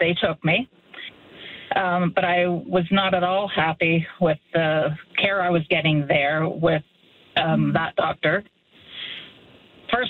they took me. But I was not at all happy with the care I was getting there with that doctor. First,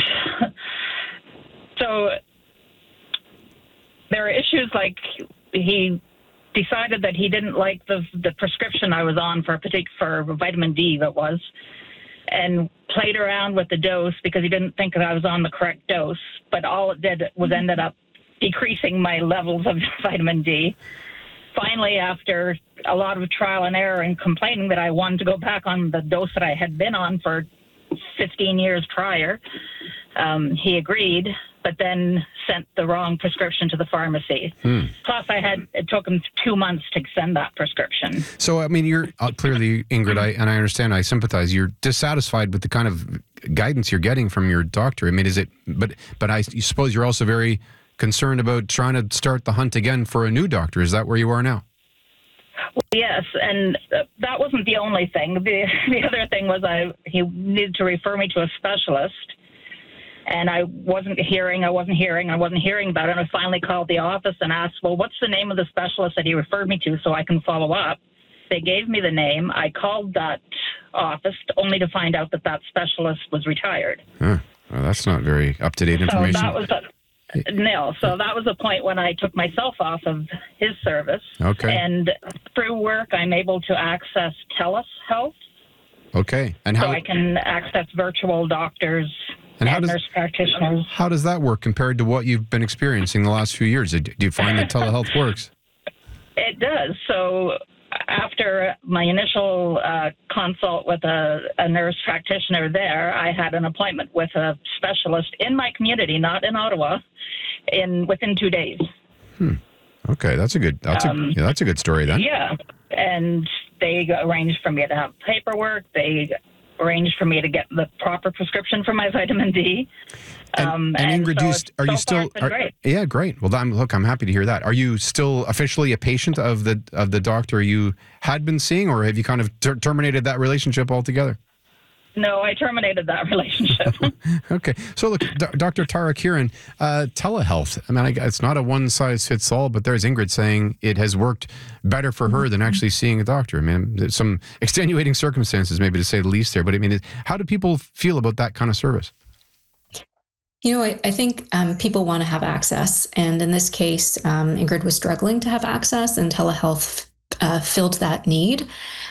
so there are issues like he decided that he didn't like the prescription I was on for vitamin D that was, and played around with the dose because he didn't think that I was on the correct dose. But all it did was ended up decreasing my levels of vitamin D. Finally, after a lot of trial and error and complaining that I wanted to go back on the dose that I had been on for 15 years prior, he agreed, but then sent the wrong prescription to the pharmacy. Plus, it took him 2 months to send that prescription. So, I mean, you're clearly, Ingrid, I understand, I sympathize. You're dissatisfied with the kind of guidance you're getting from your doctor. I mean, is it? But I suppose you're also very concerned about trying to start the hunt again for a new doctor. Is that where you are now? Well, yes, and that wasn't the only thing. The other thing was he needed to refer me to a specialist, and I wasn't hearing about it. And I finally called the office and asked, well, what's the name of the specialist that he referred me to so I can follow up? They gave me the name. I called that office only to find out that specialist was retired. Well, that's not very up-to-date information. So that was So that was the point when I took myself off of his service. Okay. And through work, I'm able to access telehealth. Okay. And so I can access virtual doctors and nurse practitioners. How does that work compared to what you've been experiencing the last few years? Do you find that telehealth works? It does. So after my initial consult with a nurse practitioner there, I had an appointment with a specialist in my community, not in Ottawa, within 2 days. Okay, that's a good story then. Yeah, and they arranged for me to have paperwork. They arranged for me to get the proper prescription for my vitamin D. And Ingrid, are you still? Yeah, great. Well, I'm happy to hear that. Are you still officially a patient of the doctor you had been seeing, or have you kind of terminated that relationship altogether? No, I terminated that relationship. Okay. So look, Dr. Tara Kieran, telehealth, I mean, it's not a one-size-fits-all, but there's Ingrid saying it has worked better for her than actually seeing a doctor. I mean, there's some extenuating circumstances, maybe to say the least there, but I mean, how do people feel about that kind of service? You know, I think people want to have access. And in this case, Ingrid was struggling to have access, and telehealth filled that need.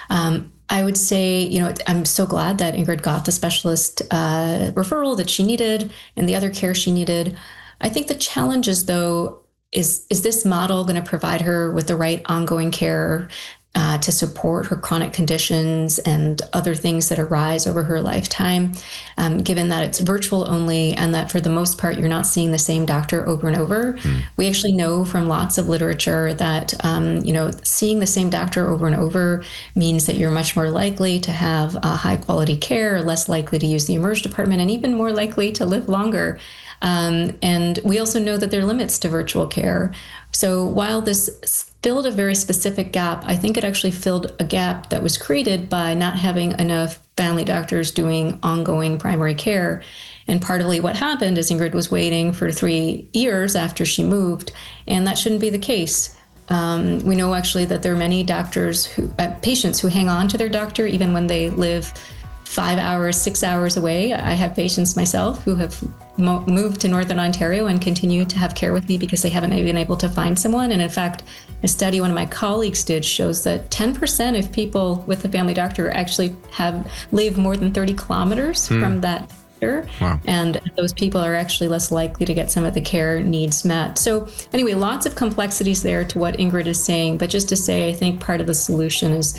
I would say, you know, I'm so glad that Ingrid got the specialist referral that she needed and the other care she needed. I think the challenge is, though, is this model going to provide her with the right ongoing care to support her chronic conditions and other things that arise over her lifetime, given that it's virtual only and that for the most part, you're not seeing the same doctor over and over. We actually know from lots of literature that, seeing the same doctor over and over means that you're much more likely to have high quality care, less likely to use the emerge department, and even more likely to live longer. And we also know that there are limits to virtual care. So while this filled a very specific gap, I think it actually filled a gap that was created by not having enough family doctors doing ongoing primary care. And partly what happened is Ingrid was waiting for 3 years after she moved, and that shouldn't be the case. We know actually that there are many patients who hang on to their doctor even when they live 5 hours, 6 hours away. I have patients myself who have moved to Northern Ontario and continue to have care with me because they haven't been able to find someone. And in fact, a study one of my colleagues did shows that 10% of people with a family doctor actually live more than 30 kilometers from that doctor. Wow. And those people are actually less likely to get some of the care needs met. So anyway, lots of complexities there to what Ingrid is saying. But just to say, I think part of the solution is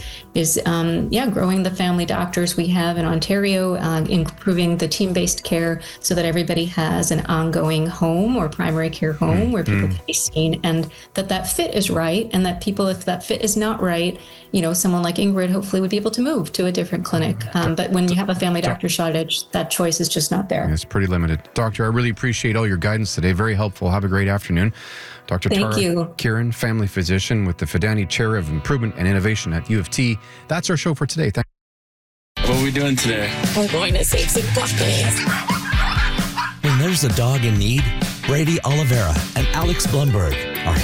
growing the family doctors we have in Ontario, improving the team-based care so that everybody has an ongoing home or primary care home where people can be seen, and that fit is right, and that people, if that fit is not right, someone like Ingrid hopefully would be able to move to a different clinic. But when you have a family doctor shortage, that choice is just not there. It's pretty limited. Doctor, I really appreciate all your guidance today. Very helpful. Have a great afternoon. Dr. Tara Kieran, family physician with the Fidani Chair of Improvement and Innovation at U of T. That's our show for today. What are we doing today? We're going to save some puppies. When there's a dog in need, Brady Oliveira and Alex Blumberg